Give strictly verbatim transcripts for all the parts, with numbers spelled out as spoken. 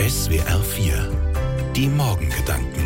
S W R vier. Die Morgengedanken.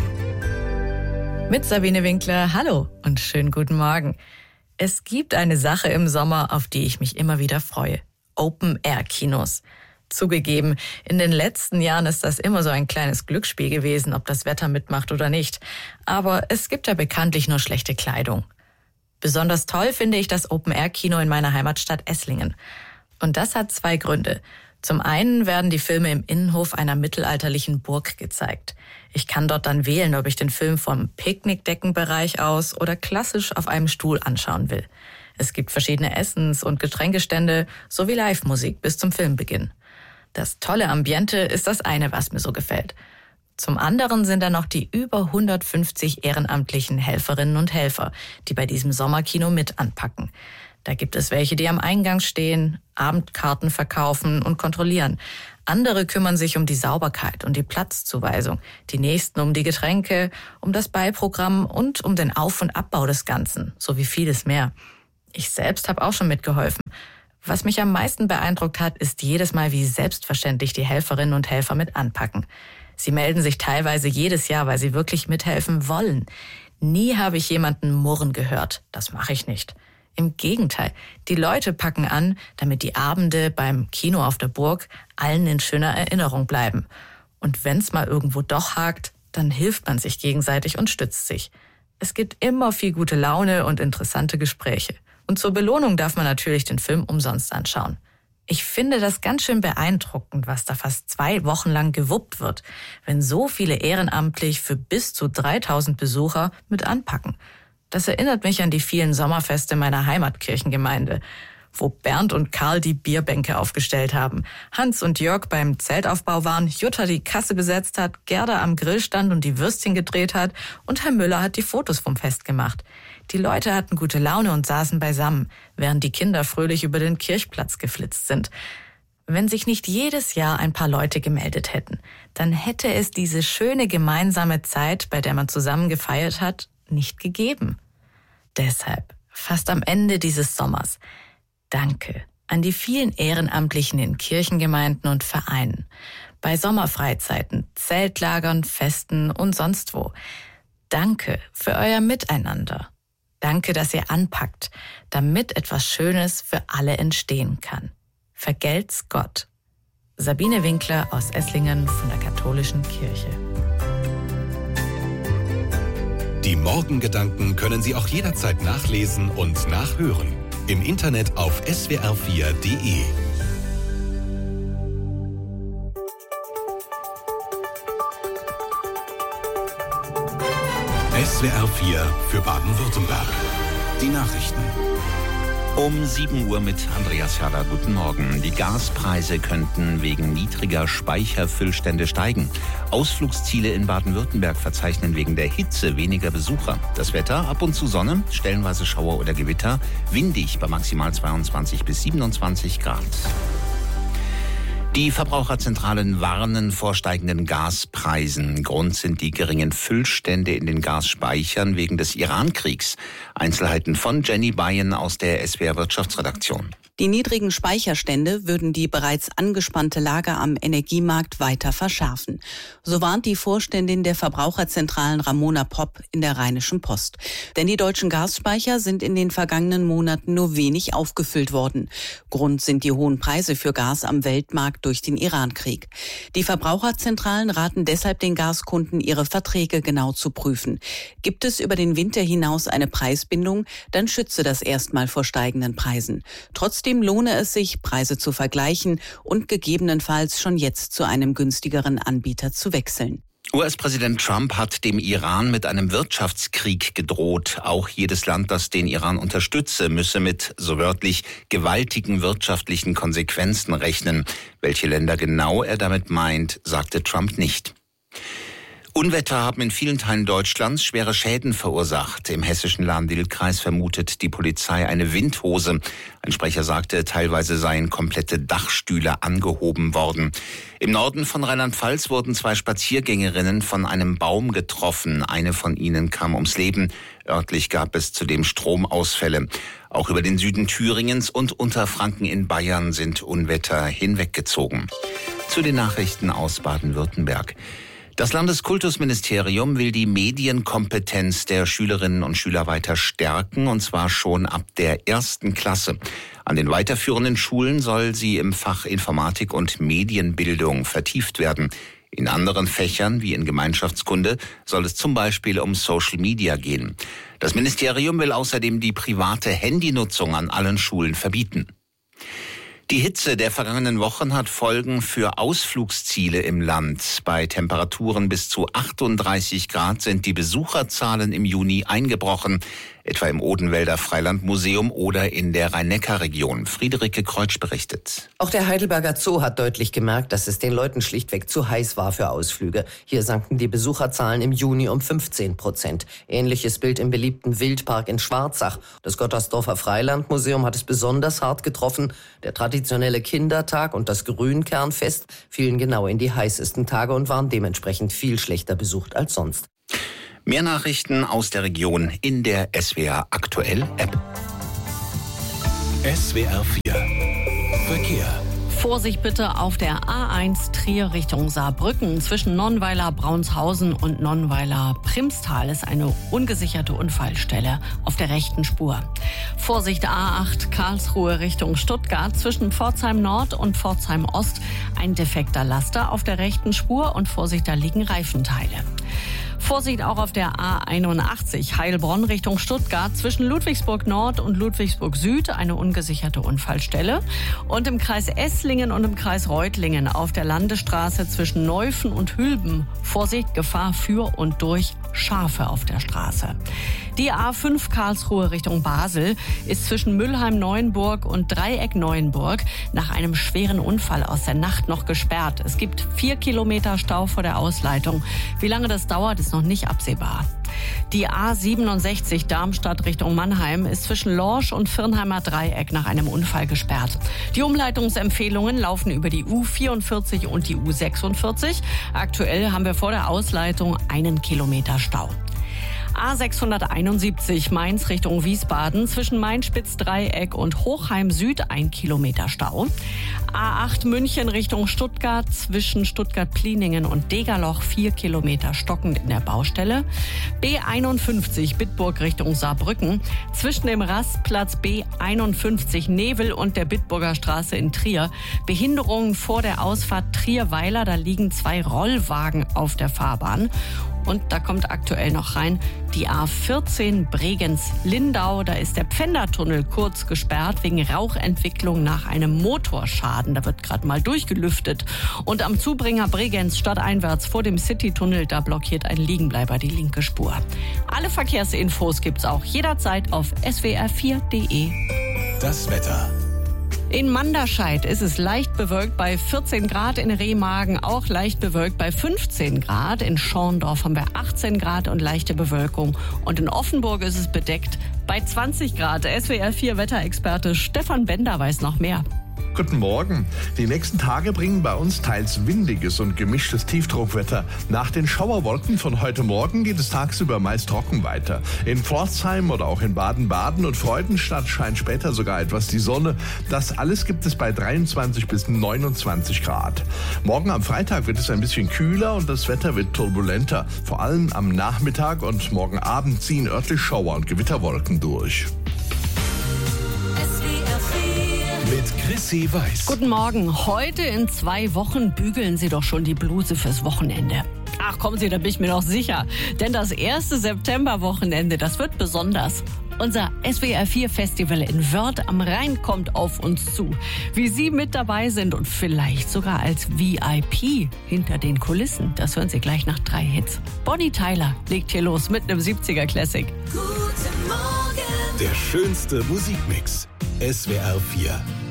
Mit Sabine Winkler, hallo und schönen guten Morgen. Es gibt eine Sache im Sommer, auf die ich mich immer wieder freue. Open-Air-Kinos. Zugegeben, in den letzten Jahren ist das immer so ein kleines Glücksspiel gewesen, ob das Wetter mitmacht oder nicht. Aber es gibt ja bekanntlich nur schlechte Kleidung. Besonders toll finde ich das Open-Air-Kino in meiner Heimatstadt Esslingen. Und das hat zwei Gründe. Zum einen werden die Filme im Innenhof einer mittelalterlichen Burg gezeigt. Ich kann dort dann wählen, ob ich den Film vom Picknickdeckenbereich aus oder klassisch auf einem Stuhl anschauen will. Es gibt verschiedene Essens- und Getränkestände sowie Live-Musik bis zum Filmbeginn. Das tolle Ambiente ist das eine, was mir so gefällt. Zum anderen sind da noch die über hundertfünfzig ehrenamtlichen Helferinnen und Helfer, die bei diesem Sommerkino mit anpacken. Da gibt es welche, die am Eingang stehen, Abendkarten verkaufen und kontrollieren. Andere kümmern sich um die Sauberkeit und die Platzzuweisung, die nächsten um die Getränke, um das Beiprogramm und um den Auf- und Abbau des Ganzen, sowie vieles mehr. Ich selbst habe auch schon mitgeholfen. Was mich am meisten beeindruckt hat, ist jedes Mal, wie selbstverständlich die Helferinnen und Helfer mit anpacken. Sie melden sich teilweise jedes Jahr, weil sie wirklich mithelfen wollen. Nie habe ich jemanden murren gehört. Das mache ich nicht. Im Gegenteil, die Leute packen an, damit die Abende beim Kino auf der Burg allen in schöner Erinnerung bleiben. Und wenn's mal irgendwo doch hakt, dann hilft man sich gegenseitig und stützt sich. Es gibt immer viel gute Laune und interessante Gespräche. Und zur Belohnung darf man natürlich den Film umsonst anschauen. Ich finde das ganz schön beeindruckend, was da fast zwei Wochen lang gewuppt wird, wenn so viele ehrenamtlich für bis zu dreitausend Besucher mit anpacken. Das erinnert mich an die vielen Sommerfeste meiner Heimatkirchengemeinde, wo Bernd und Karl die Bierbänke aufgestellt haben, Hans und Jörg beim Zeltaufbau waren, Jutta die Kasse besetzt hat, Gerda am Grill stand und die Würstchen gedreht hat und Herr Müller hat die Fotos vom Fest gemacht. Die Leute hatten gute Laune und saßen beisammen, während die Kinder fröhlich über den Kirchplatz geflitzt sind. Wenn sich nicht jedes Jahr ein paar Leute gemeldet hätten, dann hätte es diese schöne gemeinsame Zeit, bei der man zusammen gefeiert hat, nicht gegeben. Deshalb, fast am Ende dieses Sommers, danke an die vielen Ehrenamtlichen in Kirchengemeinden und Vereinen, bei Sommerfreizeiten, Zeltlagern, Festen und sonst wo. Danke für euer Miteinander. Danke, dass ihr anpackt, damit etwas Schönes für alle entstehen kann. Vergelt's Gott. Sabine Winkler aus Esslingen von der Katholischen Kirche. Die Morgengedanken können Sie auch jederzeit nachlesen und nachhören. Im Internet auf S W R vier Punkt de. S W R vier für Baden-Württemberg. Die Nachrichten. Um sieben Uhr mit Andreas Herder. Guten Morgen. Die Gaspreise könnten wegen niedriger Speicherfüllstände steigen. Ausflugsziele in Baden-Württemberg verzeichnen wegen der Hitze weniger Besucher. Das Wetter, ab und zu Sonne, stellenweise Schauer oder Gewitter, windig bei maximal zweiundzwanzig bis siebenundzwanzig Grad. Die Verbraucherzentralen warnen vor steigenden Gaspreisen. Grund sind die geringen Füllstände in den Gasspeichern wegen des Iran-Kriegs. Einzelheiten von Jenny Bayen aus der S W R Wirtschaftsredaktion. Die niedrigen Speicherstände würden die bereits angespannte Lage am Energiemarkt weiter verschärfen. So warnt die Vorständin der Verbraucherzentralen Ramona Popp in der Rheinischen Post. Denn die deutschen Gasspeicher sind in den vergangenen Monaten nur wenig aufgefüllt worden. Grund sind die hohen Preise für Gas am Weltmarkt durch den Iran-Krieg. Die Verbraucherzentralen raten deshalb den Gaskunden, ihre Verträge genau zu prüfen. Gibt es über den Winter hinaus eine Preisbindung, dann schütze das erstmal vor steigenden Preisen. Trotzdem lohne es sich, Preise zu vergleichen und gegebenenfalls schon jetzt zu einem günstigeren Anbieter zu wechseln. U S-Präsident Trump hat dem Iran mit einem Wirtschaftskrieg gedroht. Auch jedes Land, das den Iran unterstütze, müsse mit, so wörtlich, gewaltigen wirtschaftlichen Konsequenzen rechnen. Welche Länder genau er damit meint, sagte Trump nicht. Unwetter haben in vielen Teilen Deutschlands schwere Schäden verursacht. Im hessischen Lahn-Dill-Kreis vermutet die Polizei eine Windhose. Ein Sprecher sagte, teilweise seien komplette Dachstühle angehoben worden. Im Norden von Rheinland-Pfalz wurden zwei Spaziergängerinnen von einem Baum getroffen. Eine von ihnen kam ums Leben. Örtlich gab es zudem Stromausfälle. Auch über den Süden Thüringens und Unterfranken in Bayern sind Unwetter hinweggezogen. Zu den Nachrichten aus Baden-Württemberg. Das Landeskultusministerium will die Medienkompetenz der Schülerinnen und Schüler weiter stärken, und zwar schon ab der ersten Klasse. An den weiterführenden Schulen soll sie im Fach Informatik und Medienbildung vertieft werden. In anderen Fächern, wie in Gemeinschaftskunde, soll es zum Beispiel um Social Media gehen. Das Ministerium will außerdem die private Handynutzung an allen Schulen verbieten. Die Hitze der vergangenen Wochen hat Folgen für Ausflugsziele im Land. Bei Temperaturen bis zu achtunddreißig Grad sind die Besucherzahlen im Juni eingebrochen, etwa im Odenwälder Freilandmuseum oder in der Rhein-Neckar-Region. Friederike Kreutsch berichtet. Auch der Heidelberger Zoo hat deutlich gemerkt, dass es den Leuten schlichtweg zu heiß war für Ausflüge. Hier sanken die Besucherzahlen im Juni um fünfzehn Prozent. Ähnliches Bild im beliebten Wildpark in Schwarzach. Das Gottersdorfer Freilandmuseum hat es besonders hart getroffen. Der traditionelle Kindertag und das Grünkernfest fielen genau in die heißesten Tage und waren dementsprechend viel schlechter besucht als sonst. Mehr Nachrichten aus der Region in der S W R Aktuell App. S W R vier Verkehr. Vorsicht bitte auf der A eins Trier Richtung Saarbrücken. Zwischen Nonnweiler, Braunshausen und Nonnweiler Primstal ist eine ungesicherte Unfallstelle auf der rechten Spur. Vorsicht A acht Karlsruhe Richtung Stuttgart. Zwischen Pforzheim Nord und Pforzheim Ost ein defekter Laster auf der rechten Spur und Vorsicht, da liegen Reifenteile. Vorsicht auch auf der A einundachtzig Heilbronn Richtung Stuttgart. Zwischen Ludwigsburg Nord und Ludwigsburg Süd eine ungesicherte Unfallstelle. Und im Kreis Esslingen und im Kreis Reutlingen auf der Landesstraße zwischen Neufen und Hülben. Vorsicht, Gefahr für und durch Schafe auf der Straße. Die A fünf Karlsruhe Richtung Basel ist zwischen Mülheim-Neuenburg und Dreieck-Neuenburg nach einem schweren Unfall aus der Nacht noch gesperrt. Es gibt vier Kilometer Stau vor der Ausleitung. Wie lange das dauert, ist noch nicht absehbar. Die A siebenundsechzig Darmstadt Richtung Mannheim ist zwischen Lorsch und Firnheimer Dreieck nach einem Unfall gesperrt. Die Umleitungsempfehlungen laufen über die U vierundvierzig und die U sechsundvierzig. Aktuell haben wir vor der Ausleitung einen Kilometer Stau. A sechshunderteinundsiebzig Mainz Richtung Wiesbaden zwischen Main-Spitz-Dreieck und Hochheim Süd ein Kilometer Stau. A acht München Richtung Stuttgart zwischen Stuttgart-Pliningen und Degerloch vier Kilometer stockend in der Baustelle. B einundfünfzig Bitburg Richtung Saarbrücken zwischen dem Rastplatz B einundfünfzig Nevel und der Bitburger Straße in Trier. Behinderungen vor der Ausfahrt Trier-Weiler, da liegen zwei Rollwagen auf der Fahrbahn. Und da kommt aktuell noch rein die A vierzehn Bregenz-Lindau. Da ist der Pfändertunnel kurz gesperrt wegen Rauchentwicklung nach einem Motorschaden. Da wird gerade mal durchgelüftet. Und am Zubringer Bregenz stadteinwärts vor dem Citytunnel, da blockiert ein Liegenbleiber die linke Spur. Alle Verkehrsinfos gibt's auch jederzeit auf S W R vier Punkt de. Das Wetter. In Manderscheid ist es leicht bewölkt bei vierzehn Grad, in Remagen auch leicht bewölkt bei fünfzehn Grad. In Schorndorf haben wir achtzehn Grad und leichte Bewölkung. Und in Offenburg ist es bedeckt bei zwanzig Grad. S W R vier Wetterexperte Stefan Bender weiß noch mehr. Guten Morgen. Die nächsten Tage bringen bei uns teils windiges und gemischtes Tiefdruckwetter. Nach den Schauerwolken von heute Morgen geht es tagsüber meist trocken weiter. In Pforzheim oder auch in Baden-Baden und Freudenstadt scheint später sogar etwas die Sonne. Das alles gibt es bei dreiundzwanzig bis neunundzwanzig Grad. Morgen am Freitag wird es ein bisschen kühler und das Wetter wird turbulenter. Vor allem am Nachmittag und morgen Abend ziehen örtlich Schauer und Gewitterwolken durch. Mit Chrissy Weiß. Guten Morgen. Heute in zwei Wochen bügeln Sie doch schon die Bluse fürs Wochenende. Ach, kommen Sie, da bin ich mir noch sicher. Denn das erste Septemberwochenende, das wird besonders. Unser S W R vier Festival in Wörth am Rhein kommt auf uns zu. Wie Sie mit dabei sind und vielleicht sogar als V I P hinter den Kulissen, das hören Sie gleich nach drei Hits. Bonnie Tyler legt hier los mit einem siebziger Classic. Der schönste Musikmix. S W R vier.